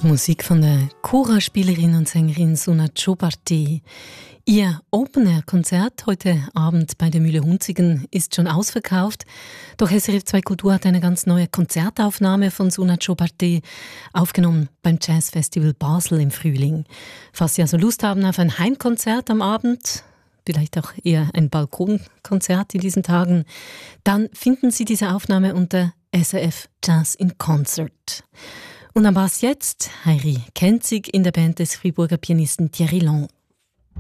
Musik von der Chora-Spielerin und Sängerin Suna Chopardé. Ihr Open-Air-Konzert heute Abend bei der Mühle Hunzigen ist schon ausverkauft. Doch SRF 2 Kultur hat eine ganz neue Konzertaufnahme von Suna Chopardé aufgenommen beim Jazzfestival Basel im Frühling. Falls Sie also Lust haben auf ein Heimkonzert am Abend, vielleicht auch eher ein Balkonkonzert in diesen Tagen, dann finden Sie diese Aufnahme unter SRF Jazz in Concert. Und am Bass jetzt Heiri Kenzig in der Band des Friburger Pianisten Thierry Long.